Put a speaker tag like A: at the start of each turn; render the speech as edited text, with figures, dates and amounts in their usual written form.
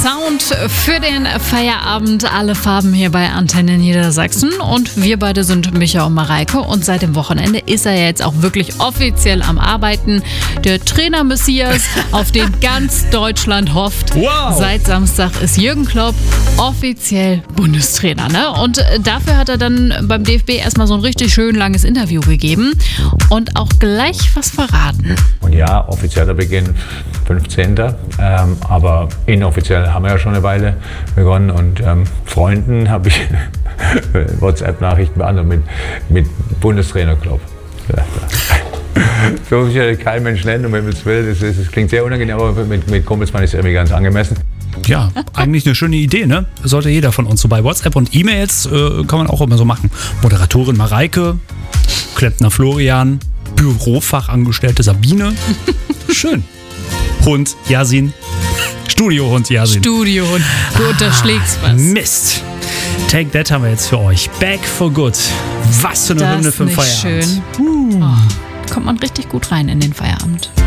A: Sound für den Feierabend, alle Farben hier bei Antenne Niedersachsen und wir beide sind Micha und Mareike und seit dem Wochenende ist er ja jetzt auch wirklich offiziell am Arbeiten. Der Trainer Messias, auf den ganz Deutschland hofft.
B: Wow.
A: Seit Samstag ist Jürgen Klopp offiziell Bundestrainer, ne? Und dafür hat er dann beim DFB erstmal so ein richtig schön langes Interview gegeben und auch gleich was verraten.
C: Und ja, offizieller Beginn 15. Aber inoffiziell haben wir ja schon eine Weile begonnen und Freunden habe ich WhatsApp-Nachrichten beantwortet mit Bundestrainer Klopp. So will ich kein Mensch nennen, um Himmels Willen. Das klingt sehr unangenehm, aber mit Kumpelsmann ist es irgendwie ganz angemessen.
B: Ja, eigentlich eine schöne Idee, ne? Sollte jeder von uns so bei WhatsApp und E-Mails kann man auch immer so machen. Moderatorin Mareike, Klempner Florian, Bürofachangestellte Sabine. Schön. Hund Yasin. Studiohund Yasin.
A: Studiohund, du unterschlägst was.
B: Mist. Take That haben wir jetzt für euch. Back for Good. Was für eine Hymne für den Feierabend.
A: Schön. Kommt man richtig gut rein in den Feierabend.